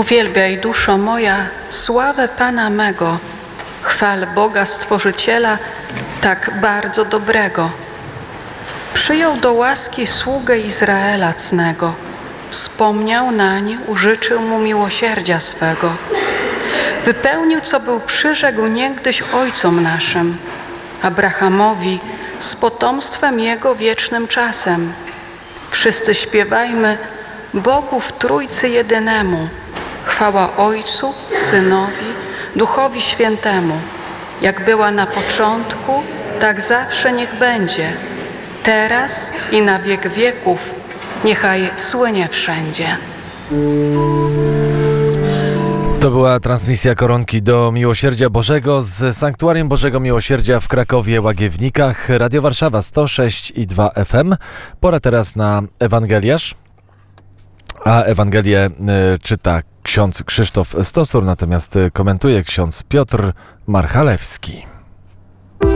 Uwielbiaj, duszo moja, sławę Pana mego, chwal Boga Stworzyciela, tak bardzo dobrego. Przyjął do łaski sługę Izraela cnego, wspomniał nań, użyczył mu miłosierdzia swego. Wypełnił, co był przyrzekł niegdyś ojcom naszym, Abrahamowi z potomstwem jego wiecznym czasem. Wszyscy śpiewajmy Bogu w Trójcy jedynemu, chwała Ojcu, Synowi, Duchowi Świętemu, jak była na początku, tak zawsze niech będzie, teraz i na wiek wieków, niechaj słynie wszędzie. To była transmisja Koronki do Miłosierdzia Bożego z Sanktuarium Bożego Miłosierdzia w Krakowie, Łagiewnikach. Radio Warszawa 106,2 FM. Pora teraz na Ewangeliarz. A Ewangelię czyta ksiądz Krzysztof Stosur, natomiast komentuje ksiądz Piotr Marchalewski.